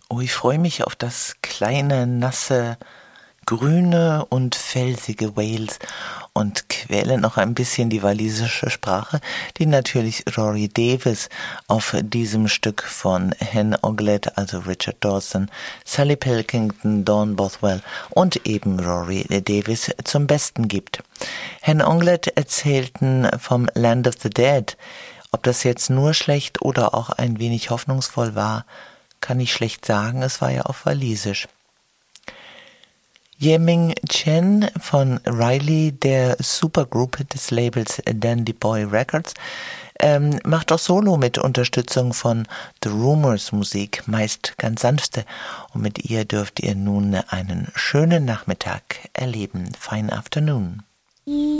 Oh, ich freue mich auf das kleine, nasse, grüne und felsige Wales und quäle noch ein bisschen die walisische Sprache, die natürlich Rory Davies auf diesem Stück von Hen Oglet, also Richard Dawson, Sally Pilkington, Dawn Bothwell und eben Rory Davies zum Besten gibt. Hen Oglet erzählten vom Land of the Dead. Ob das jetzt nur schlecht oder auch ein wenig hoffnungsvoll war, kann ich schlecht sagen, es war ja auf Walisisch. Yeming Chen von Riley, der Supergroup des Labels Dandy Boy Records, macht auch Solo mit Unterstützung von The Rumors Musik, meist ganz sanfte. Und mit ihr dürft ihr nun einen schönen Nachmittag erleben. Fine afternoon.